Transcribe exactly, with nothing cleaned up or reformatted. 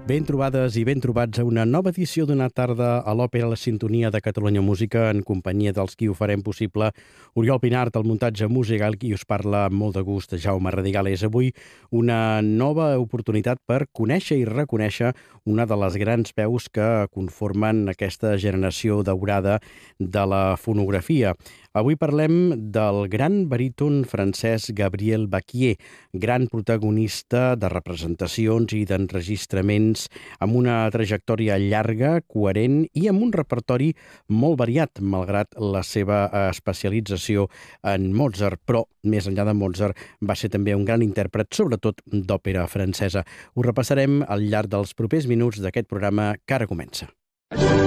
Ben trobades i ben trobats a una nova edició d'Una tarda a l'Òpera a la sintonia de Catalunya Música en companyia dels qui ho farem possible. Oriol Pinart, el muntatge musical, qui us parla amb molt de gust, Jaume Radigales. Avui una nova oportunitat per conèixer i reconèixer una de les grans veus que conformen aquesta generació daurada de la fonografia. Avui parlem del gran baríton francès Gabriel Bacquier, gran protagonista de representacions i d'enregistraments amb una trajectòria llarga, coherent i amb un repertori molt variat, malgrat la seva especialització en Mozart. Però, més enllà de Mozart, va ser també un gran intèrpret, sobretot d'òpera francesa. Ho repassarem al llarg dels propers minuts d'aquest programa que ara comença.